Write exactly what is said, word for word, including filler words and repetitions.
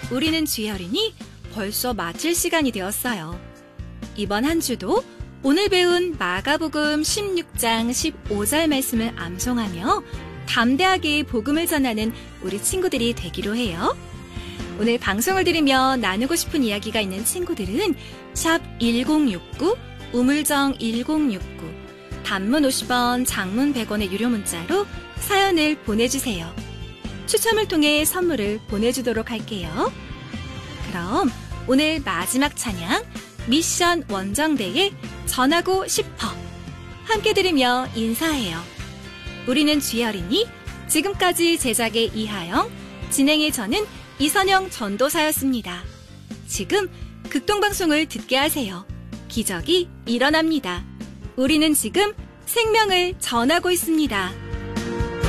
우리는 주의어린이 벌써 마칠 시간이 되었어요. 이번 한 주도 오늘 배운 마가복음 십육 장 십오 절 말씀을 암송하며 담대하게 복음을 전하는 우리 친구들이 되기로 해요. 오늘 방송을 들으며 나누고 싶은 이야기가 있는 친구들은 샵 일공육구, 우물정 일공육구, 단문 오십 원, 장문 백 원의 유료 문자로 사연을 보내주세요. 추첨을 통해 선물을 보내주도록 할게요. 그럼 오늘 마지막 찬양 미션 원정대의 전하고 싶어 함께 들으며 인사해요. 우리는 주의어린이 지금까지 제작의 이하영, 진행의 저는 이선영 전도사였습니다. 지금 극동방송을 듣게 하세요. 기적이 일어납니다. 우리는 지금 생명을 전하고 있습니다.